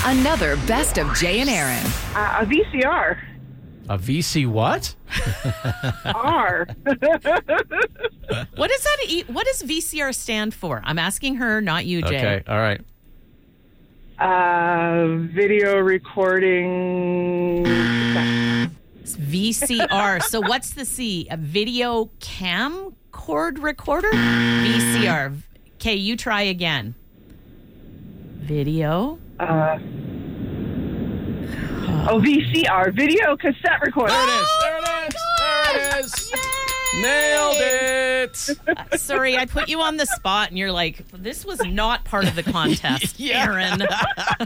Another Best of Jay and Aaron. A VCR. A VC what? R. What does that? What does VCR stand for? I'm asking her, not you, Jay. Okay, all right. Video recording. It's VCR. So what's the C? A video camcord recorder? VCR. Okay, you try again. Video. VCR. Video cassette recorder. There it is. Nailed it. Sorry, I put you on the spot, and you're like, this was not part of the contest, Yeah. Aaron.